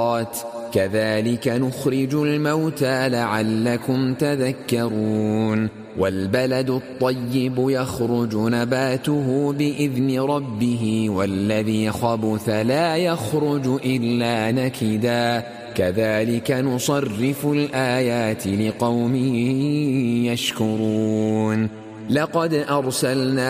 كذلك نخرج الموتى لعلكم تذكرون والبلد الطيب يخرج نباته بإذن ربه والذي خبث لا يخرج إلا نكدا كذلك نصرف الآيات لقوم يشكرون لقد أرسلنا